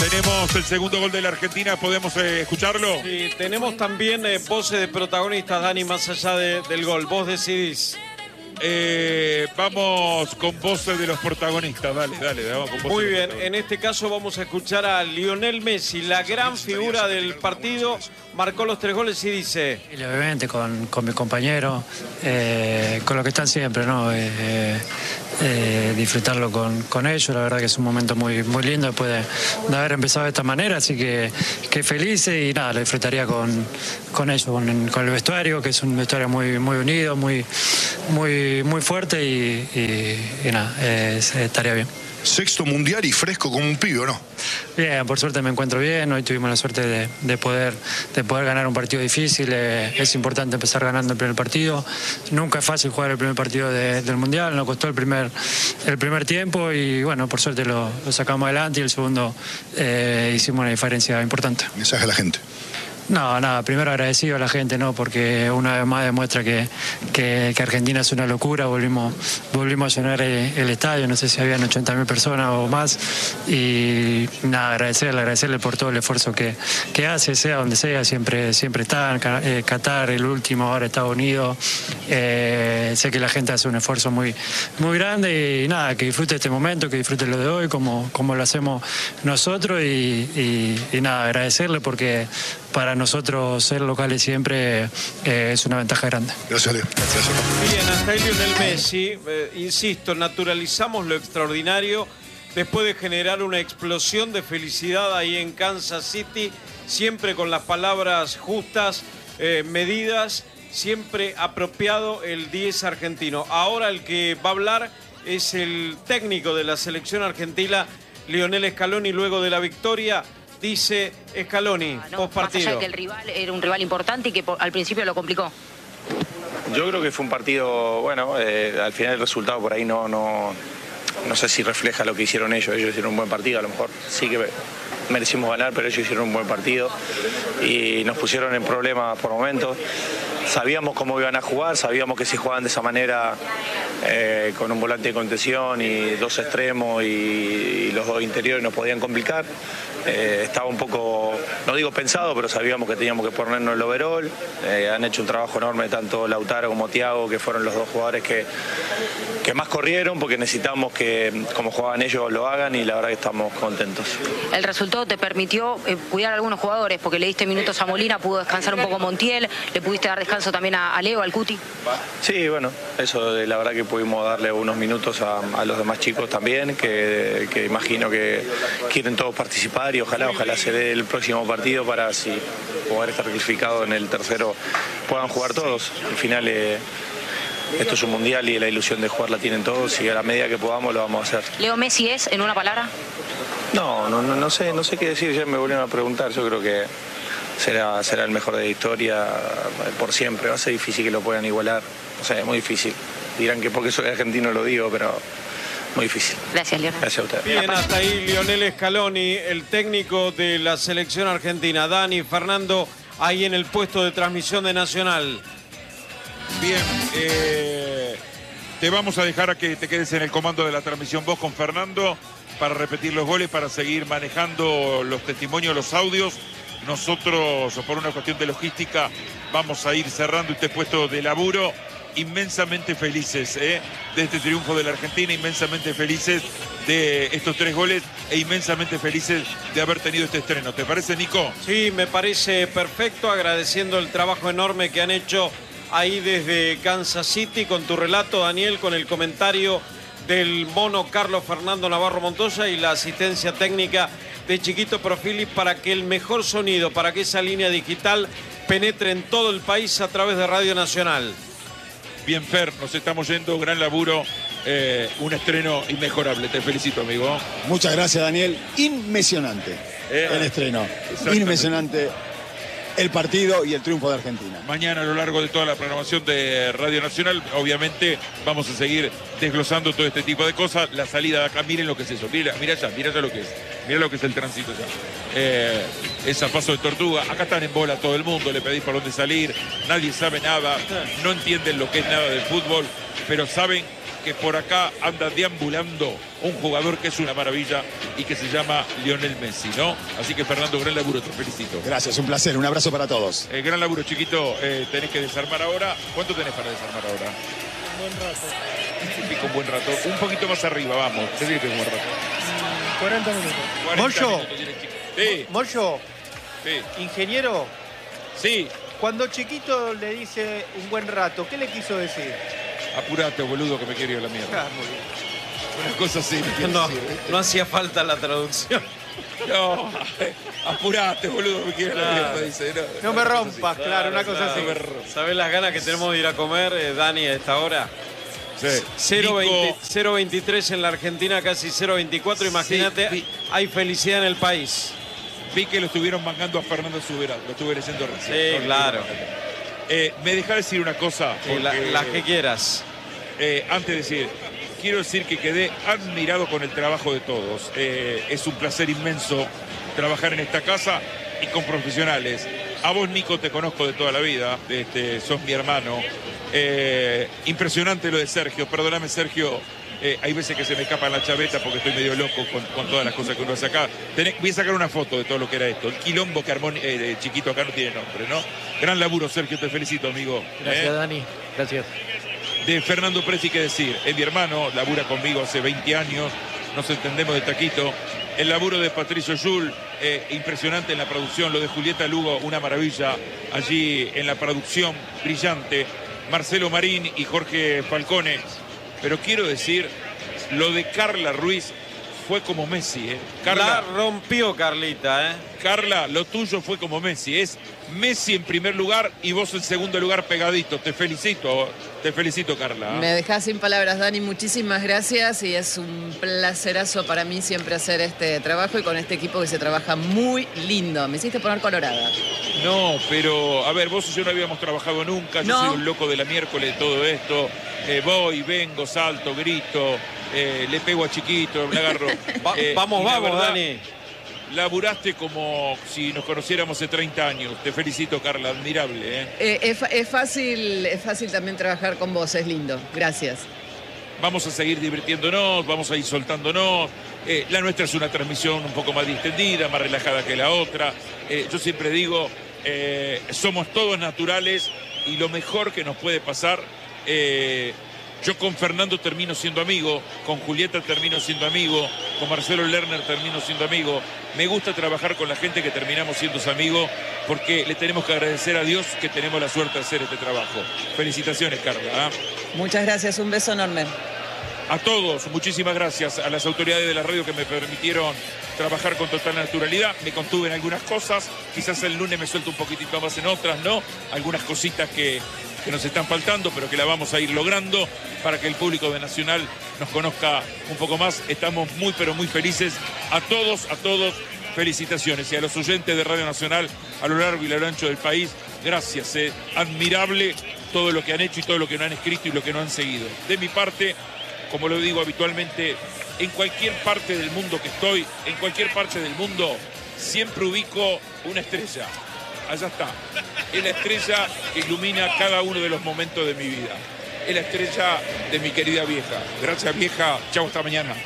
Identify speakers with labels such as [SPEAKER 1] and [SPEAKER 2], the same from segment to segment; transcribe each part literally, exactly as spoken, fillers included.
[SPEAKER 1] Tenemos el segundo gol de la Argentina, ¿podemos eh, escucharlo?
[SPEAKER 2] Sí, tenemos también eh, voces de protagonistas, Dani, más allá de, del gol. Vos decidís.
[SPEAKER 1] Eh, vamos con voces de los protagonistas, dale, dale, vamos con voces.
[SPEAKER 2] Muy bien, en este caso vamos a escuchar a Lionel Messi, la gran figura del partido, marcó los tres goles y dice...
[SPEAKER 3] Y obviamente con, con mis compañeros, eh, con lo que están siempre, ¿no? Eh, eh, disfrutarlo con, con ellos, la verdad que es un momento muy, muy lindo después de, de haber empezado de esta manera, así que, que feliz y nada, lo disfrutaría con, con ellos, con, con el vestuario, que es un vestuario muy, muy unido, muy, muy, muy fuerte y, y, y nada, eh, estaría bien.
[SPEAKER 4] Sexto mundial y fresco como un pibe, ¿no?
[SPEAKER 3] Bien, por suerte me encuentro bien. Hoy tuvimos la suerte de, de, poder, de poder ganar un partido difícil. Eh, es importante empezar ganando el primer partido. Nunca es fácil jugar el primer partido de, del Mundial. Nos costó el primer, el primer tiempo y bueno, por suerte lo, lo sacamos adelante y el segundo eh, hicimos una diferencia importante.
[SPEAKER 4] Mensaje a la gente.
[SPEAKER 3] No, nada, primero agradecido a la gente, ¿no? Porque una vez más demuestra que, que, que Argentina es una locura. Volvimos, volvimos a llenar el, el estadio, no sé si habían ochenta mil personas o más. Y nada, agradecerle, agradecerle por todo el esfuerzo que, que hace, sea donde sea, siempre, siempre está. Eh, Qatar, el último, ahora Estados Unidos. Eh, sé que la gente hace un esfuerzo muy, muy grande y nada, que disfrute este momento, que disfrute lo de hoy, como, como lo hacemos nosotros. Y, y, y nada, agradecerle porque para nosotros ser locales siempre eh, es una ventaja grande.
[SPEAKER 4] Gracias, Leo. Gracias.
[SPEAKER 2] Bien, hasta ahí Lionel Messi. Eh, insisto, naturalizamos lo extraordinario después de generar una explosión de felicidad ahí en Kansas City, siempre con las palabras justas, eh, medidas, siempre apropiado el diez argentino. Ahora el que va a hablar es el técnico de la selección argentina, Lionel Scaloni, luego de la victoria. Dice Scaloni,
[SPEAKER 5] ah, no,
[SPEAKER 2] post partido.
[SPEAKER 5] Más allá de que el rival era un rival importante y que por, al principio lo complicó.
[SPEAKER 6] Yo creo que fue un partido, bueno, eh, al final el resultado por ahí no, no, no sé si refleja lo que hicieron ellos. Ellos hicieron un buen partido, a lo mejor sí que merecimos ganar, pero ellos hicieron un buen partido y nos pusieron en problemas por momentos. Sabíamos cómo iban a jugar, sabíamos que si jugaban de esa manera, eh, con un volante de contención y dos extremos y, y los dos interiores nos podían complicar. Eh, estaba un poco, no digo pensado, pero sabíamos que teníamos que ponernos el overall. Eh, han hecho un trabajo enorme tanto Lautaro como Thiago, que fueron los dos jugadores que, que más corrieron, porque necesitamos que como juegan ellos lo hagan y la verdad que estamos contentos.
[SPEAKER 5] El resultado te permitió eh, cuidar a algunos jugadores, porque le diste minutos a Molina, pudo descansar un poco Montiel, le pudiste dar descanso también a, a Leo, al Cuti.
[SPEAKER 6] Sí, bueno, eso eh, la verdad que pudimos darle unos minutos a, a los demás chicos también, que, que imagino que quieren todos participar y ojalá, ojalá se dé el próximo partido para si poder estar clasificado en el tercero puedan jugar todos. Al final eh, esto es un mundial y la ilusión de jugar la tienen todos y a la medida que podamos lo vamos a hacer.
[SPEAKER 5] ¿Leo Messi es, en una palabra?
[SPEAKER 6] No, no, no, no sé, no sé qué decir, ya me volvieron a preguntar, yo creo que será, será el mejor de la historia por siempre, va a ser difícil que lo puedan igualar, o sea, es muy difícil. Dirán que porque soy argentino lo digo, pero muy difícil.
[SPEAKER 5] Gracias, Lionel.
[SPEAKER 6] Gracias a ustedes.
[SPEAKER 2] Bien, hasta ahí Lionel Scaloni, el técnico de la selección argentina. Dani, Fernando, ahí en el puesto de transmisión de Nacional.
[SPEAKER 1] Bien, eh, te vamos a dejar a que te quedes en el comando de la transmisión vos con Fernando para repetir los goles, para seguir manejando los testimonios, los audios. Nosotros, por una cuestión de logística, vamos a ir cerrando este puesto de laburo. Inmensamente felices ¿eh? de este triunfo de la Argentina, inmensamente felices de estos tres goles e inmensamente felices de haber tenido este estreno. ¿Te parece, Nico?
[SPEAKER 2] Sí, me parece perfecto, agradeciendo el trabajo enorme que han hecho ahí desde Kansas City, con tu relato, Daniel, con el comentario del mono Carlos Fernando Navarro Montoya y la asistencia técnica de Chiquito Profili para que el mejor sonido, para que esa línea digital penetre en todo el país a través de Radio Nacional.
[SPEAKER 1] Bien, Fer, nos estamos yendo, gran laburo, eh, un estreno inmejorable. Te felicito, amigo.
[SPEAKER 7] Muchas gracias, Daniel. Inmesionante eh, el estreno. Inmesionante el partido y el triunfo de Argentina.
[SPEAKER 1] Mañana, a lo largo de toda la programación de Radio Nacional, obviamente vamos a seguir desglosando todo este tipo de cosas. La salida de acá, miren lo que es eso. Mira, mira ya, mira ya lo que es. Mira lo que es el tránsito ya. Eh, esa paso de tortuga. Acá están en bola todo el mundo, le pedís por dónde salir. Nadie sabe nada, no entienden lo que es nada del fútbol. pero saben que por acá anda deambulando un jugador que es una maravilla y que se llama Lionel Messi, ¿no? Así que Fernando, gran laburo, te felicito.
[SPEAKER 7] Gracias, un placer, un abrazo para todos.
[SPEAKER 1] Eh, gran laburo, chiquito, eh, tenés que desarmar ahora. ¿Cuánto tenés para desarmar ahora?
[SPEAKER 8] Un buen rato.
[SPEAKER 1] ¿Qué significa un buen rato? Un poquito más arriba, vamos. ¿Qué significa un buen rato?
[SPEAKER 8] cuarenta minutos.
[SPEAKER 1] cuarenta
[SPEAKER 9] Moyo.
[SPEAKER 1] minutos tiene el chico. Sí,
[SPEAKER 9] Moyo,
[SPEAKER 1] sí,
[SPEAKER 9] ingeniero,
[SPEAKER 1] sí.
[SPEAKER 9] cuando Chiquito le dice un buen rato, ¿qué le quiso decir?
[SPEAKER 1] Apurate, boludo, que me quiero ir a la mierda.
[SPEAKER 9] Ah, muy bien.
[SPEAKER 1] Una cosa así me quiere
[SPEAKER 2] No,
[SPEAKER 1] decir, ¿viste?
[SPEAKER 2] no hacía falta la traducción.
[SPEAKER 1] No, apurate, boludo, me quiero ir a la
[SPEAKER 2] Claro.
[SPEAKER 1] mierda, dice. No,
[SPEAKER 9] No me rompas, claro, una cosa así.
[SPEAKER 2] ¿Sabés las ganas que tenemos de ir a comer, eh, Dani, a esta hora?
[SPEAKER 1] Sí.
[SPEAKER 2] cero
[SPEAKER 1] Nico,
[SPEAKER 2] veintitrés en la Argentina, casi cero veinticuatro. Imagínate,
[SPEAKER 1] Sí, vi-
[SPEAKER 2] hay felicidad en el país.
[SPEAKER 1] vi que lo estuvieron mangando a Fernando Subera, lo estuve leyendo recién.
[SPEAKER 2] Sí,
[SPEAKER 1] No,
[SPEAKER 2] claro.
[SPEAKER 1] Eh, me dejá decir una cosa.
[SPEAKER 2] Sí, la-
[SPEAKER 1] porque,
[SPEAKER 2] las que quieras.
[SPEAKER 1] eh, antes de decir, quiero decir que quedé admirado con el trabajo de todos. Eh, es un placer inmenso trabajar en esta casa y con profesionales. A vos, Nico, te conozco de toda la vida, este, sos mi hermano. Eh, impresionante lo de Sergio, perdóname, Sergio. Eh, hay veces que se me escapa la chaveta porque estoy medio loco con, con todas las cosas que uno hace acá. Tenés- voy a sacar una foto de todo lo que era esto. El quilombo que armó eh, Chiquito acá no tiene nombre, ¿no? Gran laburo, Sergio, te felicito, amigo.
[SPEAKER 10] Gracias,
[SPEAKER 1] ¿Eh?
[SPEAKER 10] Dani. Gracias.
[SPEAKER 1] De Fernando Presi, qué decir, es mi hermano, labura conmigo hace veinte años, nos entendemos de taquito. El laburo de Patricio Yul, eh, impresionante en la producción. Lo de Julieta Lugo, una maravilla allí en la producción, brillante. Marcelo Marín y Jorge Falcone. Pero quiero decir, lo de Carla Ruiz fue como Messi, ¿eh?
[SPEAKER 2] La
[SPEAKER 1] Carla,
[SPEAKER 2] rompió Carlita, ¿eh?
[SPEAKER 1] Carla, lo tuyo fue como Messi. Es Messi en primer lugar y vos en segundo lugar pegadito. Te felicito, te felicito, Carla.
[SPEAKER 11] Me dejás sin palabras, Dani. Muchísimas gracias y es un placerazo para mí siempre hacer este trabajo y con este equipo que se trabaja muy lindo. Me hiciste poner colorada.
[SPEAKER 1] No, pero a ver, vos y yo no habíamos trabajado nunca. Yo
[SPEAKER 11] No.
[SPEAKER 1] soy un loco de la miércoles de todo esto. Eh, voy, vengo, salto, grito, eh, le pego a Chiquito, me agarro.
[SPEAKER 2] Va-
[SPEAKER 1] Eh,
[SPEAKER 2] vamos,
[SPEAKER 1] y la
[SPEAKER 2] vamos,
[SPEAKER 1] verdad,
[SPEAKER 2] Dani.
[SPEAKER 1] Laburaste como si nos conociéramos hace treinta años. Te felicito, Carla, admirable. ¿eh?
[SPEAKER 11] Eh, es, fa- es fácil, es fácil también trabajar con vos, es lindo. Gracias.
[SPEAKER 1] Vamos a seguir divirtiéndonos, vamos a ir soltándonos. Eh, la nuestra es una transmisión un poco más distendida, más relajada que la otra. Eh, yo siempre digo, eh, somos todos naturales y lo mejor que nos puede pasar, eh, yo con Fernando termino siendo amigo, con Julieta termino siendo amigo, con Marcelo Lerner termino siendo amigo. Me gusta trabajar con la gente que terminamos siendo amigos porque le tenemos que agradecer a Dios que tenemos la suerte de hacer este trabajo. Felicitaciones, Carla. ¿ah?
[SPEAKER 11] Muchas gracias, un beso enorme.
[SPEAKER 1] A todos, muchísimas gracias a las autoridades de la radio que me permitieron trabajar con total naturalidad. Me contuve en algunas cosas, quizás el lunes me suelto un poquitito más en otras, ¿no? Algunas cositas que, que nos están faltando, pero que la vamos a ir logrando para que el público de Nacional nos conozca un poco más. Estamos muy, pero muy felices. A todos, a todos, felicitaciones. Y a los oyentes de Radio Nacional a lo largo y a lo ancho del país, gracias. ¿eh? Admirable todo lo que han hecho y todo lo que no han escrito y lo que no han seguido. De mi parte, como lo digo habitualmente, en cualquier parte del mundo que estoy, en cualquier parte del mundo, siempre ubico una estrella. Allá está. Es la estrella que ilumina cada uno de los momentos de mi vida. Es la estrella de mi querida vieja. Gracias, vieja. Chau, hasta mañana.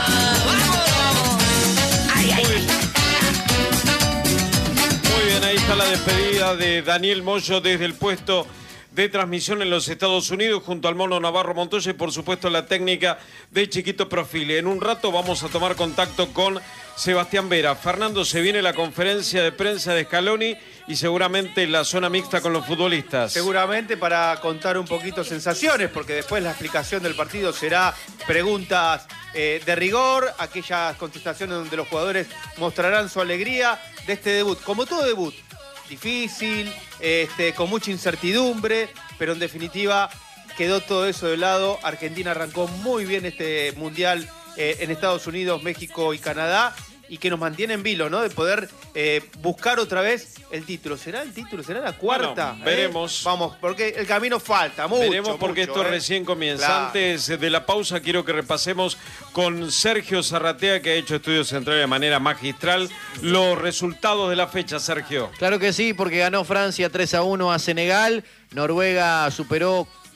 [SPEAKER 2] Muy bien, ahí está la despedida de Daniel Moyo desde el puesto de transmisión en los Estados Unidos junto al Mono Navarro Montoya y por supuesto la técnica de Chiquito Profile. En un rato vamos a tomar contacto con Sebastián Vera. Fernando, se viene la conferencia de prensa de Scaloni y seguramente la zona mixta con los futbolistas.
[SPEAKER 9] Seguramente para contar un poquito sensaciones, porque después la explicación del partido será preguntas eh, de rigor, aquellas contestaciones donde los jugadores mostrarán su alegría de este debut. Como todo debut, difícil, este, con mucha incertidumbre, pero en definitiva quedó todo eso de lado. Argentina arrancó muy bien este mundial eh, en Estados Unidos, México y Canadá, y que nos mantiene en vilo, ¿no? De poder eh, buscar otra vez el título. ¿Será el título? ¿Será la cuarta?
[SPEAKER 2] Bueno, veremos.
[SPEAKER 9] ¿Eh? Vamos, porque el camino falta mucho.
[SPEAKER 2] Veremos porque
[SPEAKER 9] mucho,
[SPEAKER 2] esto
[SPEAKER 9] ¿eh?
[SPEAKER 2] recién comienza.
[SPEAKER 9] Claro.
[SPEAKER 2] Antes de la pausa quiero que repasemos con Sergio Zarratea, que ha hecho Estudios Centrales de manera magistral, los resultados de la fecha, Sergio.
[SPEAKER 10] Claro que sí, porque ganó Francia tres a uno a Senegal, Noruega superó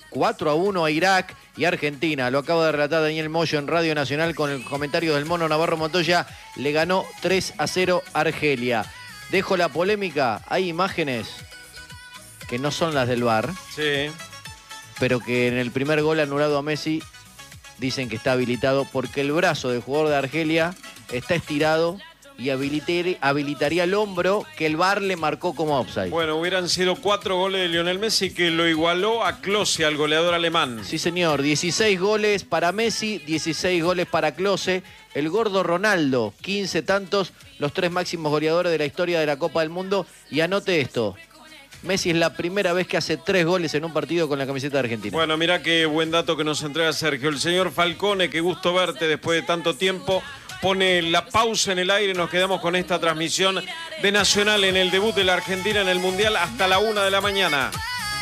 [SPEAKER 10] cuatro a uno a Irak y Argentina. Lo acaba de relatar Daniel Moyo en Radio Nacional con el comentario del Mono Navarro Montoya. Le ganó tres a cero Argelia. Dejo la polémica. Hay imágenes que no son las del V A R.
[SPEAKER 2] Sí.
[SPEAKER 10] Pero que en el primer gol anulado a Messi dicen que está habilitado porque el brazo del jugador de Argelia está estirado y habilitar, habilitaría el hombro que el V A R le marcó como offside.
[SPEAKER 2] Bueno, hubieran sido cuatro goles de Lionel Messi que lo igualó a Klose, al goleador alemán.
[SPEAKER 10] Sí, señor. dieciséis goles para Messi, dieciséis goles para Klose. El gordo Ronaldo, quince tantos, los tres máximos goleadores de la historia de la Copa del Mundo. Y anote esto. Messi es la primera vez que hace tres goles en un partido con la camiseta de Argentina.
[SPEAKER 2] Bueno, mirá qué buen dato que nos entrega Sergio. El señor Falcone, qué gusto verte después de tanto tiempo. Pone la pausa en el aire, nos quedamos con esta transmisión de Nacional en el debut de la Argentina en el Mundial hasta la una de la mañana.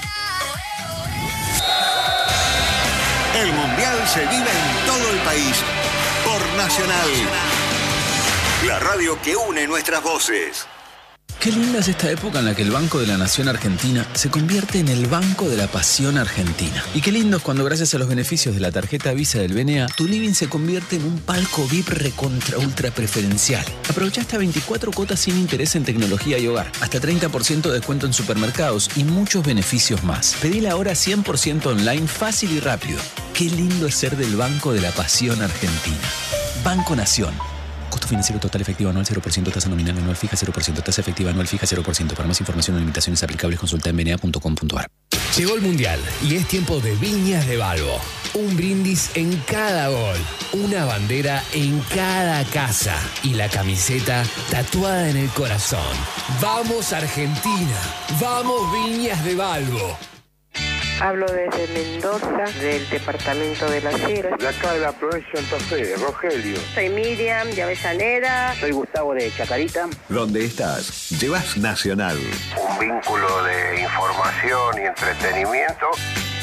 [SPEAKER 12] El Mundial se vive en todo el país por Nacional, la radio que une nuestras voces.
[SPEAKER 13] Qué linda es esta época en la que el Banco de la Nación Argentina se convierte en el Banco de la Pasión Argentina. Y qué lindo es cuando gracias a los beneficios de la tarjeta Visa del B N A, tu living se convierte en un palco V I P recontra ultra preferencial. Aprovecha hasta veinticuatro cuotas sin interés en tecnología y hogar, hasta treinta por ciento de descuento en supermercados y muchos beneficios más. Pedila ahora cien por ciento online, fácil y rápido. Qué lindo es ser del Banco de la Pasión Argentina. Banco Nación. Costo financiero total efectivo anual cero por ciento, tasa nominal anual fija cero por ciento, tasa efectiva anual fija cero por ciento. Para más información o limitaciones aplicables consulta en b n a punto com punto a r.
[SPEAKER 14] Llegó el Mundial y es tiempo de Viñas de Balbo. Un brindis en cada gol, una bandera en cada casa y la camiseta tatuada en el corazón. ¡Vamos Argentina! ¡Vamos Viñas de Balbo!
[SPEAKER 15] Hablo desde Mendoza, del departamento de Las Heras.
[SPEAKER 16] De acá de la provincia de Santa Fe, Rogelio.
[SPEAKER 15] Soy Miriam de Avellaneda.
[SPEAKER 16] Soy Gustavo de Chacarita.
[SPEAKER 12] ¿Dónde estás? Llevas Nacional.
[SPEAKER 16] Un vínculo de información y entretenimiento